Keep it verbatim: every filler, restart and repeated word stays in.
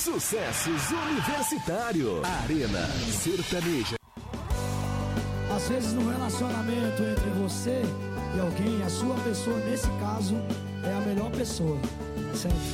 Sucessos Universitário. Arena Sertaneja. Às vezes no relacionamento entre você e alguém, a sua pessoa, nesse caso, é a melhor pessoa. Sempre.